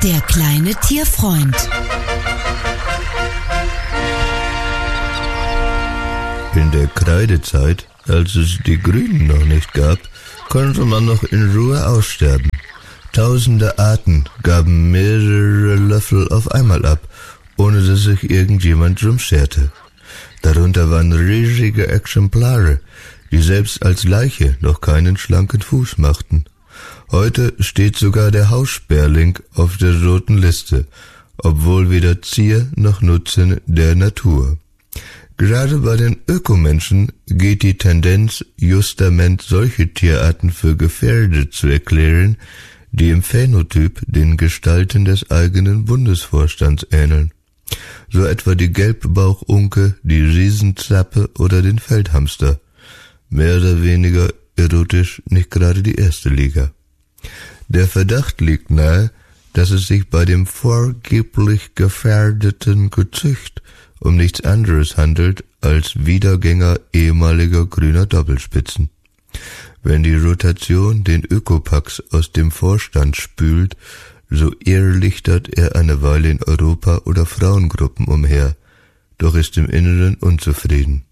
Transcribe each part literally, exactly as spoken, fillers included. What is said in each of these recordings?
Der kleine Tierfreund. In der Kreidezeit, als es die Grünen noch nicht gab, konnte man noch in Ruhe aussterben. Tausende Arten gaben mehrere Löffel auf einmal ab, ohne dass sich irgendjemand drum scherte. Darunter waren riesige Exemplare, die selbst als Leiche noch keinen schlanken Fuß machten. Heute steht sogar der Haussperling auf der roten Liste, obwohl weder Zier noch Nutzen der Natur. Gerade bei den Ökomenschen geht die Tendenz, justament solche Tierarten für gefährdet zu erklären, die im Phänotyp den Gestalten des eigenen Bundesvorstands ähneln. So etwa die Gelbbauchunke, die Riesenzappe oder den Feldhamster. Mehr oder weniger erotisch nicht gerade die erste Liga. Der Verdacht liegt nahe, dass es sich bei dem vorgeblich gefährdeten Gezücht um nichts anderes handelt als Wiedergänger ehemaliger grüner Doppelspitzen. Wenn die Rotation den Ökopax aus dem Vorstand spült, so irrlichtert er eine Weile in Europa oder Frauengruppen umher, doch ist im Inneren unzufrieden.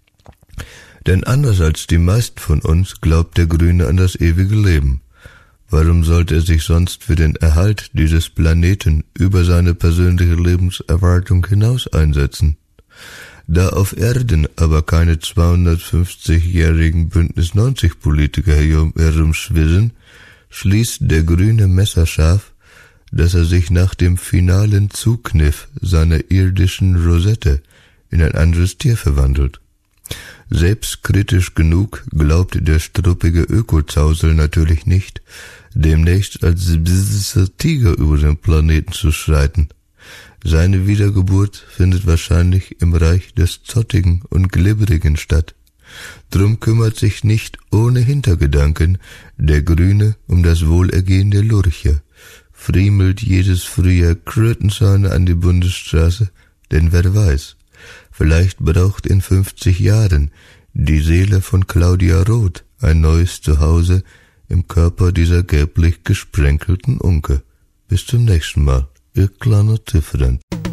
Denn anders als die meisten von uns glaubt der Grüne an das ewige Leben. Warum sollte er sich sonst für den Erhalt dieses Planeten über seine persönliche Lebenserwartung hinaus einsetzen? Da auf Erden aber keine zweihundertfünfzigjährigen Bündnis neunzig Politiker herumschwirren, schließt der Grüne messerscharf, dass er sich nach dem finalen Zugkniff seiner irdischen Rosette in ein anderes Tier verwandelt. Selbstkritisch genug glaubt der struppige Ökozausel natürlich nicht, demnächst als bzz Tiger über den Planeten zu schreiten. Seine Wiedergeburt findet wahrscheinlich im Reich des Zottigen und Glibberigen statt. Drum kümmert sich nicht ohne Hintergedanken der Grüne um das Wohlergehen der Lurche, friemelt jedes Frühjahr Krötenzäune an die Bundesstraße, denn wer weiß, vielleicht braucht in fünfzig Jahren die Seele von Claudia Roth ein neues Zuhause im Körper dieser gelblich gesprenkelten Unke. Bis zum nächsten Mal, ihr kleiner Tierfreund.